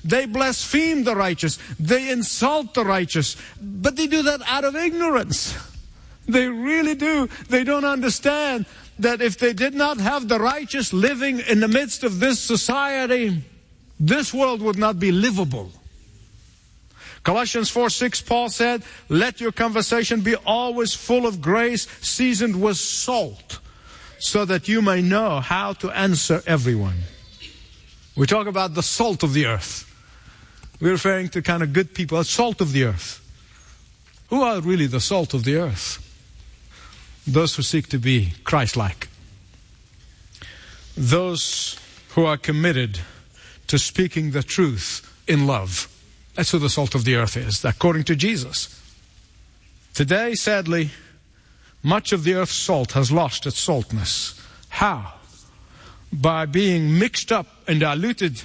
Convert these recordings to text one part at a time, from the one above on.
They blaspheme the righteous. They insult the righteous. But they do that out of ignorance. They really do. They don't understand that if they did not have the righteous living in the midst of this society, this world would not be livable. Colossians 4:6, Paul said, let your conversation be always full of grace, seasoned with salt, so that you may know how to answer everyone. We talk about the salt of the earth. We're referring to kind of good people, salt of the earth. Who are really the salt of the earth? Those who seek to be Christ-like. Those who are committed to speaking the truth in love. That's who the salt of the earth is, according to Jesus. Today, sadly, much of the earth's salt has lost its saltness. How? By being mixed up and diluted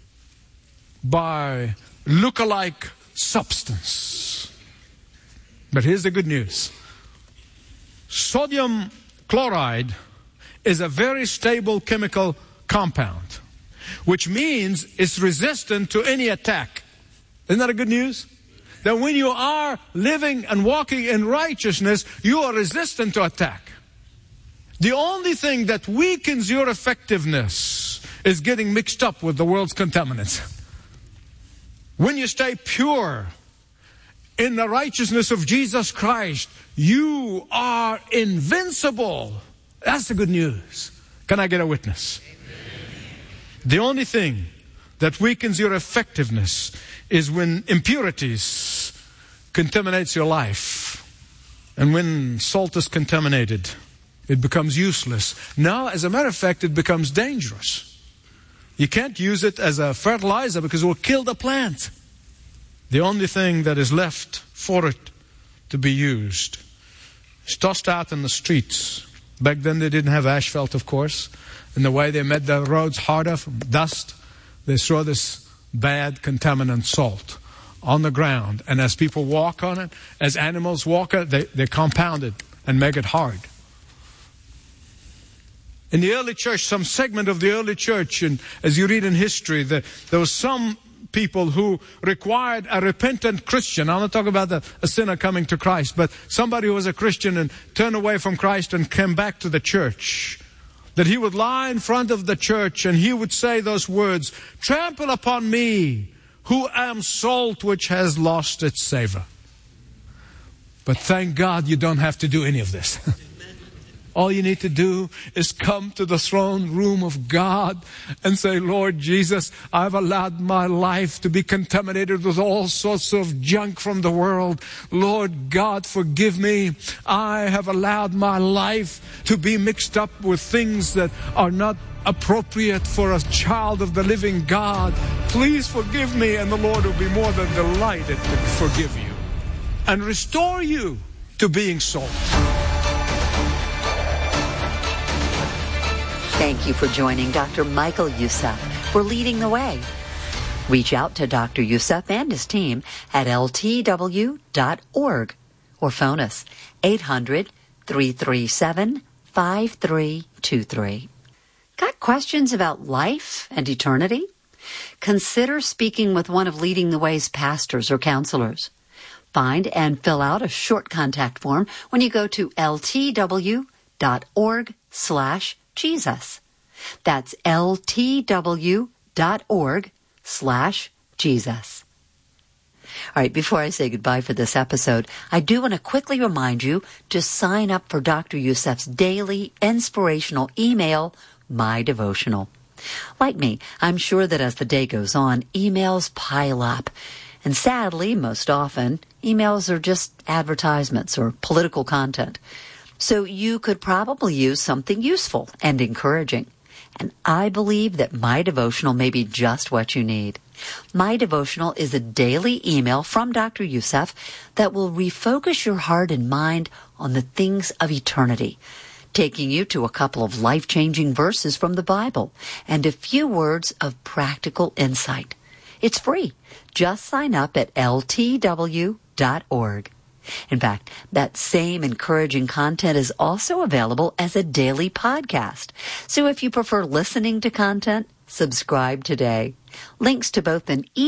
by look-alike substance. But here's the good news. Sodium chloride is a very stable chemical compound, which means it's resistant to any attack. Isn't that a good news? That when you are living and walking in righteousness, you are resistant to attack. The only thing that weakens your effectiveness is getting mixed up with the world's contaminants. When you stay pure in the righteousness of Jesus Christ, you are invincible. That's the good news. Can I get a witness? The only thing that weakens your effectiveness is when impurities contaminates your life. And when salt is contaminated, it becomes useless. Now, as a matter of fact, it becomes dangerous. You can't use it as a fertilizer because it will kill the plant. The only thing that is left for it to be used is tossed out in the streets. Back then they didn't have asphalt, of course. And the way they made the roads harder from dust, they throw this bad contaminant salt on the ground. And as people walk on it, as animals walk on it, they compound it and make it hard. In the early church, some segment of the early church, and as you read in history, there was some people who required a repentant Christian. I'm not talking about a sinner coming to Christ, but somebody who was a Christian and turned away from Christ and came back to the church. That he would lie in front of the church and he would say those words, trample upon me, who am salt which has lost its savor. But thank God you don't have to do any of this. All you need to do is come to the throne room of God and say, Lord Jesus, I've allowed my life to be contaminated with all sorts of junk from the world. Lord God, forgive me. I have allowed my life to be mixed up with things that are not appropriate for a child of the living God. Please forgive me, and the Lord will be more than delighted to forgive you and restore you to being salt. Thank you for joining Dr. Michael Youssef for Leading the Way. Reach out to Dr. Youssef and his team at ltw.org or phone us 800-337-5323. Got questions about life and eternity? Consider speaking with one of Leading the Way's pastors or counselors. Find and fill out a short contact form when you go to ltw.org/Jesus. That's ltw.org/Jesus. All right, before I say goodbye for this episode, I do want to quickly remind you to sign up for Dr. Youssef's daily inspirational email, My Devotional. Like me, I'm sure that as the day goes on, emails pile up. And sadly, most often, emails are just advertisements or political content. So you could probably use something useful and encouraging. And I believe that My Devotional may be just what you need. My Devotional is a daily email from Dr. Youssef that will refocus your heart and mind on the things of eternity, taking you to a couple of life-changing verses from the Bible and a few words of practical insight. It's free. Just sign up at ltw.org. In fact, that same encouraging content is also available as a daily podcast. So if you prefer listening to content, subscribe today. Links to both an